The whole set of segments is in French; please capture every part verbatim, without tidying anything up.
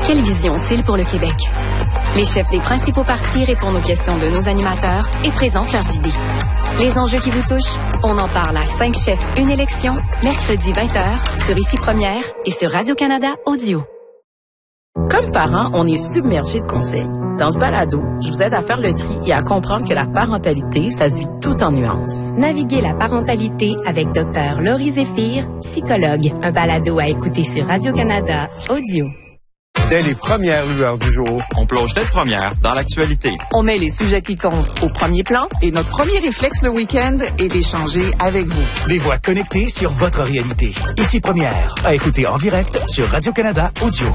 Quelle vision ont-ils pour le Québec? Les chefs des principaux partis répondent aux questions de nos animateurs et présentent leurs idées. Les enjeux qui vous touchent, on en parle à cinq chefs, une élection, mercredi vingt heures, sur Ici Première et sur Radio-Canada Audio. Comme parents, on est submergé de conseils. Dans ce balado, je vous aide à faire le tri et à comprendre que la parentalité, ça se vit tout en nuances. Naviguez la parentalité avec Dr Laurie Zéphir, psychologue. Un balado à écouter sur Radio-Canada Audio. Dès les premières lueurs du jour, on plonge tête première dans l'actualité. On met les sujets qui comptent au premier plan et notre premier réflexe le week-end est d'échanger avec vous. Des voix connectées sur votre réalité. Ici Première, à écouter en direct sur Radio-Canada Audio.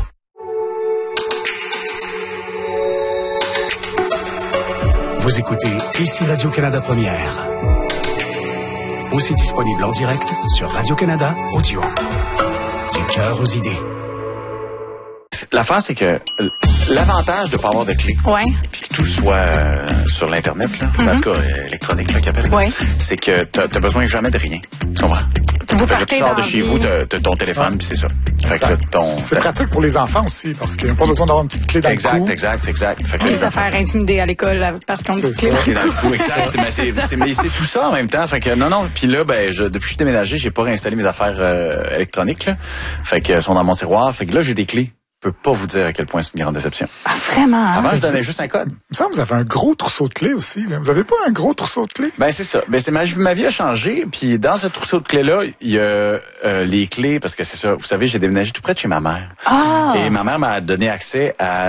Vous écoutez Ici Radio-Canada Première. Aussi disponible en direct sur Radio-Canada Audio. Du cœur aux idées. L'affaire, c'est que l'avantage de ne pas avoir de clé, ouais. puis que tout soit euh, sur l'Internet, là, mm-hmm. en tout cas euh, électronique, là, qu'il appelle, ouais. c'est que tu n'as besoin jamais de rien. Tu comprends? Vous fait que tu sors de chez vous, tu as ton téléphone, puis c'est ça. Fait que ton, c'est pratique pour les enfants aussi, parce qu'ils n'ont pas besoin d'avoir une petite clé dans exact, le cou. Exact, exact, exact. Les affaires intimidées à l'école parce qu'on a une petite clé dans le cou. Exact. mais, c'est, c'est, mais c'est tout ça en même temps. Fait que non, non. Puis là, ben, je, depuis que je suis déménagé, j'ai pas réinstallé mes affaires euh, électroniques. Là. Fait que elles sont dans mon tiroir. Fait que là, j'ai des clés. Je peux pas vous dire à quel point c'est une grande déception. Ah, vraiment? Avant, je donnais juste un code. Il me semble que vous avez un gros trousseau de clés aussi. Là. Vous avez pas un gros trousseau de clés? Ben, c'est ça. Ben, c'est ma, ma vie a changé. Puis dans ce trousseau de clés-là, il y a euh, les clés, parce que c'est ça. Vous savez, j'ai déménagé tout près de chez ma mère. Ah! Et ma mère m'a donné accès à